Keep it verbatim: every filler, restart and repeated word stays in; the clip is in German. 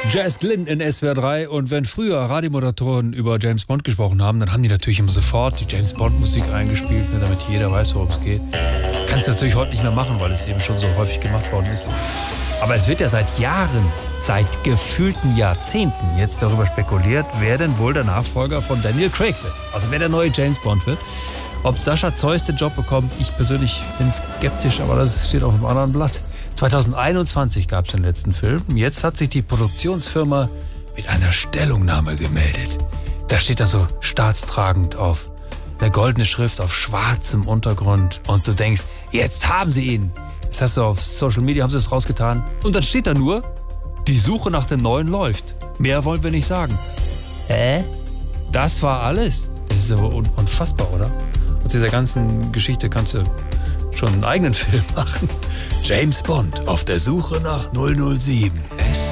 Jazz Glynn in S W R drei, und wenn früher Radiomoderatoren über James Bond gesprochen haben, dann haben die natürlich immer sofort die James Bond Musik eingespielt, ne, damit jeder weiß, worum es geht. Kannst du natürlich heute nicht mehr machen, weil es eben schon so häufig gemacht worden ist. Aber es wird ja seit Jahren, seit gefühlten Jahrzehnten jetzt darüber spekuliert, wer denn wohl der Nachfolger von Daniel Craig wird. Also wer der neue James Bond wird. Ob Sascha Zeus den Job bekommt, ich persönlich bin skeptisch, aber das steht auf einem anderen Blatt. zwanzig einundzwanzig gab es den letzten Film. Jetzt hat sich die Produktionsfirma mit einer Stellungnahme gemeldet. Da steht da so staatstragend auf eine goldene Schrift auf schwarzem Untergrund. Und du denkst, jetzt haben sie ihn. Jetzt hast du auf Social Media, haben sie es rausgetan. Und dann steht da nur, die Suche nach dem Neuen läuft. Mehr wollen wir nicht sagen. Hä? Das war alles? Das ist aber un- unfassbar, oder? Aus dieser ganzen Geschichte kannst du schon einen eigenen Film machen. James Bond auf der Suche nach null null sieben.